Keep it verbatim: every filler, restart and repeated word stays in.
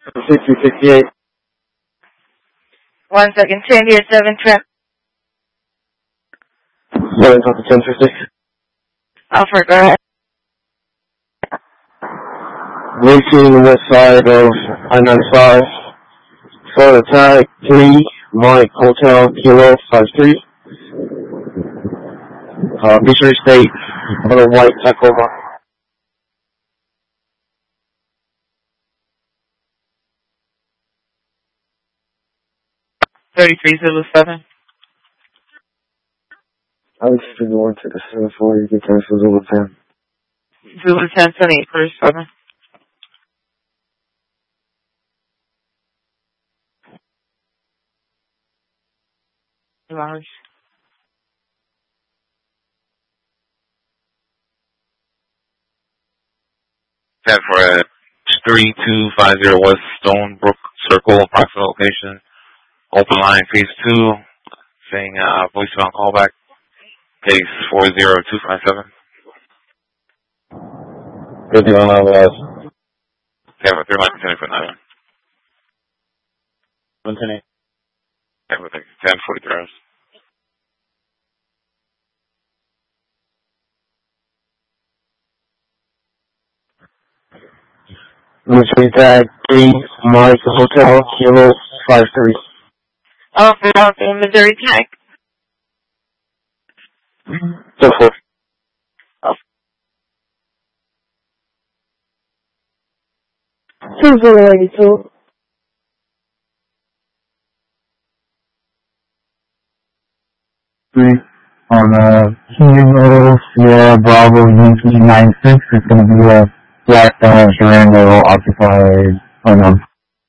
sixty sixty-eight. One second, Sandy at seven, Trent. seven, ten fifty. Alfred, go ahead. Reaching the west side of I ninety-five. Florida tag three, Mike Hotel Kilo five three. Uh, Missouri State, on a white Tacoma. thirty-three, Zulu seven. I was just going to the seven four, you can cancel Zulu ten. Zulu ten, seventy-eight, first seven. Two hours. ten for a three two five zero West Stonebrook Circle, approximate location. Open line, phase two, saying uh, voicemail callback, case four zero two five seven. Good deal on all guys. ten for three, line, ten for nine. one ten eight. ten for ten, forty-three hours. Missouri tag three, Mike Hotel Kilo five three. Alfred, Alfred, Missouri tag. So four. Two Zulu eighty-two. Three. On uh, Kilo Sierra Bravo Yankee nine six, it's going to be a black uh, Durango occupied unknown.